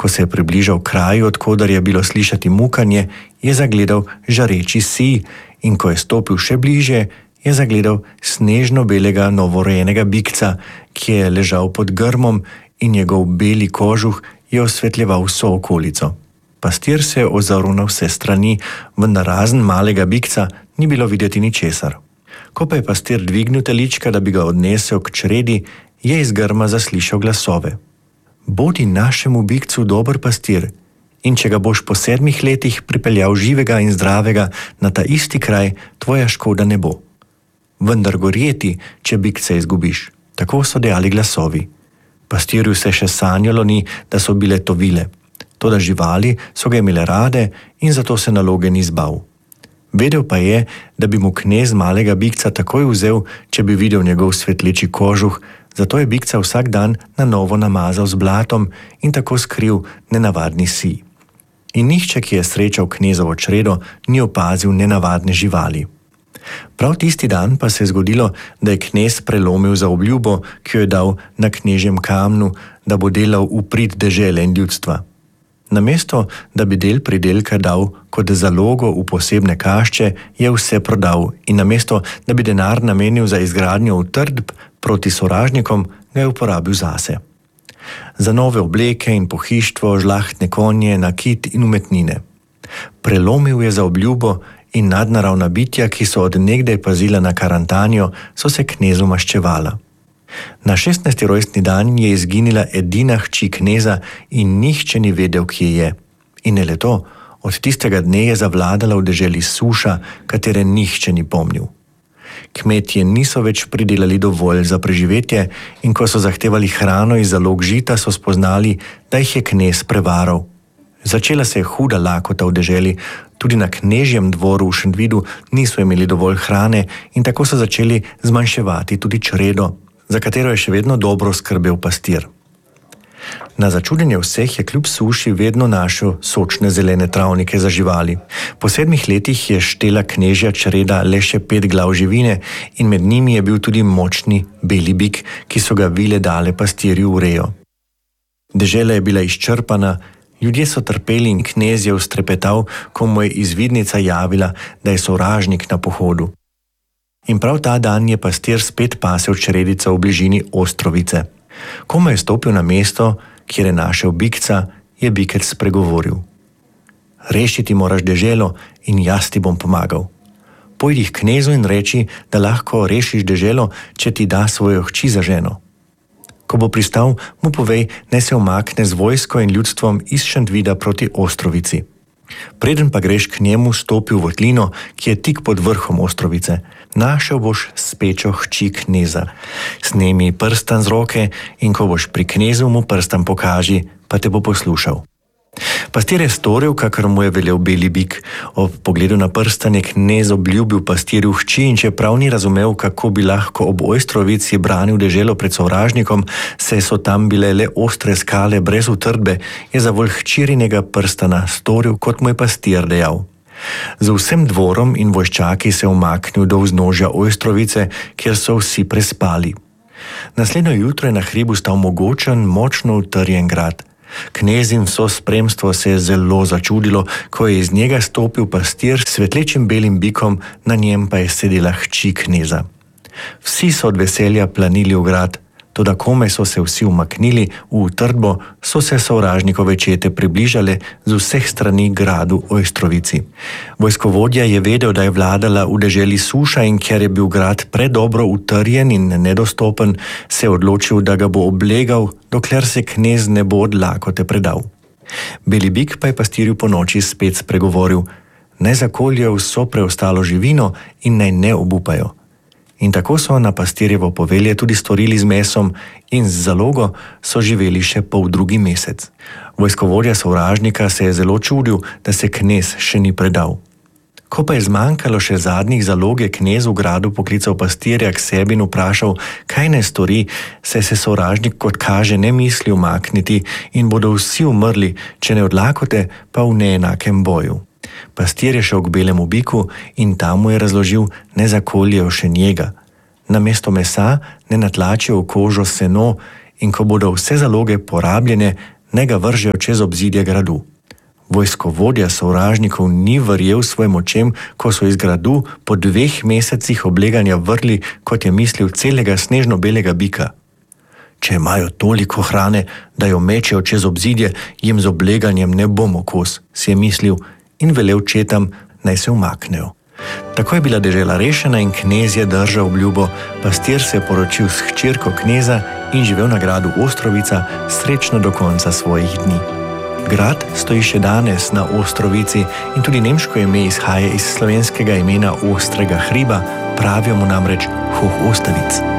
Ko se je približal kraju, odkudar je bilo slišati mukanje, je zagledal žareči sij in ko je stopil še bliže, je zagledal snežno-belega novorojenega bikca, ki je ležal pod grmom in njegov beli kožuh je osvetljeval vso okolico. Pastir se je ozrl na vse strani, vendar razen malega bikca ni bilo videti ničesar. Ko pa je pastir dvignil telička, da bi ga odnesel k čredi, je iz grma zaslišal glasove. Bodi našemu bikcu dober pastir, in če ga boš po 7 letih pripeljal živega in zdravega na ta isti kraj, tvoja škoda ne bo. Vendar gorjeti, če bikce izgubiš. Tako so dejali glasovi. Pastirju se še sanjalo ni, da so bile to vile. Toda živali so ga imele rade in zato se naloge ni zbal. Vedel pa je, da bi mu knez malega bikca takoj vzel, če bi videl njegov svetleči kožuh, zato je bikca vsak dan na novo namazal z blatom in tako skril nenavadni sij. In nihče, ki je srečal knezovo čredo, ni opazil nenavadne živali. Prav tisti dan pa se je zgodilo, da je knez prelomil za obljubo, ki jo je dal na knežjem kamnu, da bo delal v prid dežele in ljudstva. Namesto, da bi del pridelka dal kot zalogo v posebne kašče, je vse prodal in namesto, da bi denar namenil za izgradnjo utrdb proti sovražnikom, ga je uporabil zase. Za nove obleke in pohištvo, žlahtne konje, nakit in umetnine. Prelomil je za obljubo in nadnaravna bitja, ki so od nekdaj pazila na karantanjo, so se knezu maščevala. Na 16. rojstni dan je izginila edina hči kneza in nihče ni vedel, kje je. In ne le to, od tistega dne je zavladala v deželi suša, katere nihče ni pomnil. Kmetje niso več pridelali dovolj za preživetje in ko so zahtevali hrano iz zalog žita, so spoznali, da jih je knez prevaral. Začela se je huda lakota v deželi, tudi na knežjem dvoru v Šentvidu niso imeli dovolj hrane in tako so začeli zmanjševati tudi čredo, za katero je še vedno dobro skrbel pastir. Na začudenje vseh je kljub suši vedno našel sočne zelene travnike za živali. Po 7 letih je štela knežja čreda le še 5 glav živine in med njimi je bil tudi močni beli bik, ki so ga vile dale pastirju v rejo. Dežela je bila izčrpana, ljudje so trpeli in knez je vztrepetal, ko mu je izvidnica javila, da je sovražnik na pohodu. In prav ta dan je pastir spet pasel čredico v bližini Ostrovice. Ko mu je stopil na mesto, kjer je našel bikca, je bikec spregovoril. Rešiti moraš deželo in jaz ti bom pomagal. Pojdi k knezu in reči, da lahko rešiš deželo, če ti da svojo hči za ženo. Ko bo pristal, mu povej, naj se umakne z vojsko in ljudstvom iz Šentvida proti Ostrovici. Preden pa greš k njemu, stopi v votlino, ki je tik pod vrhom Ostrovice. Našel boš spečo hči kneza. Snemi prstan z roke in ko boš pri knezu, mu prstan pokaži, pa te bo poslušal. Pastir je storil, kakor mu je velel beli bik. Ob pogledu na prstan je knez obljubil pastirju hči in čeprav ni razumel, kako bi lahko ob Ostrovici branil deželo pred sovražnikom, saj so tam bile le ostre skale brez utrdbe, je za volj hčirinega prstana storil, kot mu je pastir dejal. Z vsem dvorom in vojščaki se umaknil do vznožja Ostrovice, kjer so vsi prespali. Naslednjo jutro je na hribu stal mogočen, močno utrjen grad. Knez in vso spremstvo se je zelo začudilo, ko je iz njega stopil pastir s svetlečim belim bikom, na njem pa je sedela hči kneza. Vsi so od veselja planili v grad, toda kome so se vsi umaknili v utrdbo, so se sovražnikove čete približale z vseh strani gradu Ostrovici. Vojskovodja je vedel, da je vladala v deželi suša in ker je bil grad predobro utrjen in nedostopen, se je odločil, da ga bo oblegal, dokler se knez ne bo od lakote predal. Beli bik pa je pastirju po noči spet spregovoril, naj zakoljejo vso preostalo živino in naj ne obupajo. In tako so na pastirjevo povelje tudi storili z mesom in z zalogo so živeli še 2 mesec. Vojskovodja sovražnika se je zelo čudil, da se knez še ni predal. Ko pa je zmanjkalo še zadnjih zalog, je knez v gradu poklical pastirja k sebi in vprašal, kaj naj stori, saj se sovražnik kot kaže ne misli umakniti in bodo vsi umrli, če ne od lakote, pa v neenakem boju. Pastir je šel k belemu biku in tam mu je razložil, ne zakoljejo še njega. Namesto mesa ne natlačijo v kožo seno in ko bodo vse zaloge porabljene, ne ga vržejo čez obzidje gradu. Vojskovodja sovražnikov ni verjel svojim očem, ko so iz gradu po 2 mesecih obleganja vrli, kot je mislil, celega snežno-belega bika. Če imajo toliko hrane, da jo mečejo čez obzidje, jim z obleganjem ne bomo kos, si je mislil in velel četam, naj se umaknejo. Tako je bila dežela rešena in knez je držal obljubo, pastir se je poročil s hčerko kneza in živel na gradu Ostrovica srečno do konca svojih dni. Grad stoji še danes na Ostrovici in tudi nemško ime izhaja iz slovenskega imena Ostrega hriba, pravijo mu namreč Hoch Osterwitz.